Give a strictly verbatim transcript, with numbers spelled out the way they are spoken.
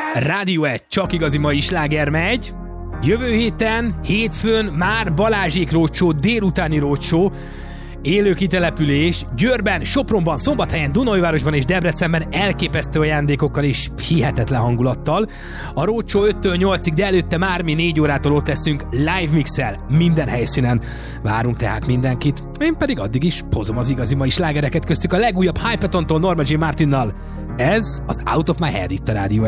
Rádió egy, csak igazi mai sláger megy. Jövő héten, hétfőn már Balázsék rócsó, délutáni rócsó, élő kitelepülés Győrben, Sopronban, Szombathelyen, Dunaújvárosban és Debrecenben elképesztő ajándékokkal és hihetetlen hangulattal. A rócsó öttől nyolcig, de előtte már mi négy órától ott leszünk live mixel minden helyszínen. Várunk tehát mindenkit. Én pedig addig is hozom az igazi mai slágereket, köztük a legújabb Hypetontól Norma J. Martinnal. Ez az Out of My Head itt a Rádió